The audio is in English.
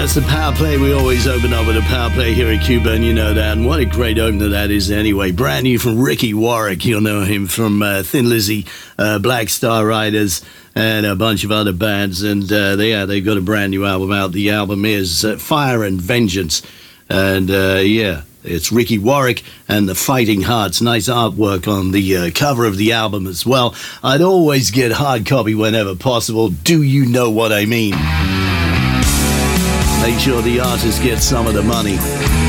that's the power play. We always open up with a power play here at Cuba, and you know that. And what a great opener that is anyway. Brand new from Ricky Warwick. You'll know him from Thin Lizzy, Black Star Riders, and a bunch of other bands. And they've got a brand new album out. The album is Fire and Vengeance. And it's Ricky Warwick and the Fighting Hearts. Nice artwork on the cover of the album as well. I'd always get hard copy whenever possible. Do you know what I mean? Make sure the artist gets some of the money.